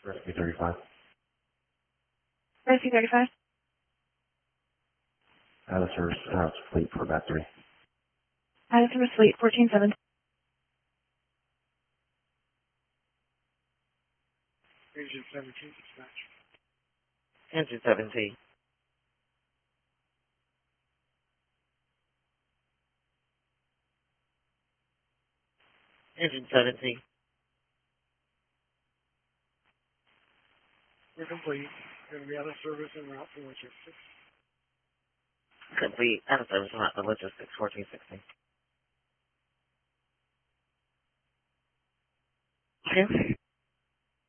Rescue 35. Rescue 35. Out of service, fleet for about 3. Out of service fleet 14-7. Engine 17, dispatch. Engine 17. Engine 17. We're complete. Going to be out of service en route for logistics. Complete. Out of service on the logistics 1416. Okay.